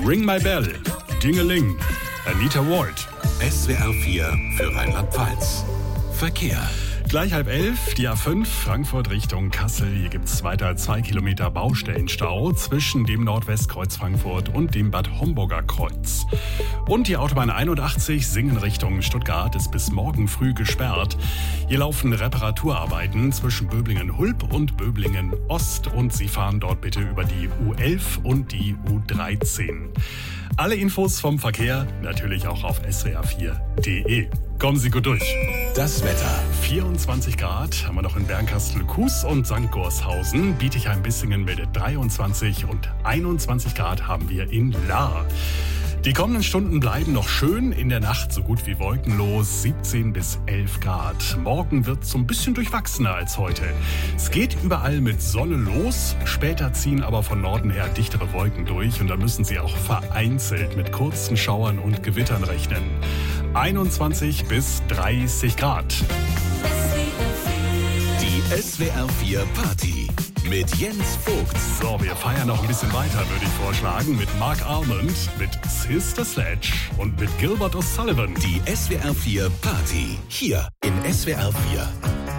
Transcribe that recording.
Ring My Bell, Dingeling, Anita Ward. SWR 4 für Rheinland-Pfalz. Verkehr. Gleich 10:30, die A5, Frankfurt Richtung Kassel. Hier gibt es weiter 2 Kilometer Baustellenstau zwischen dem Nordwestkreuz Frankfurt und dem Bad Homburger Kreuz. Und die Autobahn 81 Singen Richtung Stuttgart ist bis morgen früh gesperrt. Hier laufen Reparaturarbeiten zwischen Böblingen-Hulb und Böblingen-Ost und Sie fahren dort bitte über die U11 und die U13. Alle Infos vom Verkehr natürlich auch auf swr4.de. Kommen Sie gut durch. Das Wetter. 24 Grad haben wir noch in Bernkastel-Kues und St. Gorshausen. Bietigheim-Bissingen meldet 23 und 21 Grad haben wir in Lahr. Die kommenden Stunden bleiben noch schön, in der Nacht so gut wie wolkenlos, 17 bis 11 Grad. Morgen wird es so ein bisschen durchwachsener als heute. Es geht überall mit Sonne los, später ziehen aber von Norden her dichtere Wolken durch und dann müssen Sie auch vereinzelt mit kurzen Schauern und Gewittern rechnen. 21 bis 30 Grad. Die SWR 4 Party mit Jens Vogt. So, wir feiern noch ein bisschen weiter, würde ich vorschlagen, mit Mark Almond, mit Sister Sledge und mit Gilbert O'Sullivan. Die SWR 4 Party hier in SWR 4.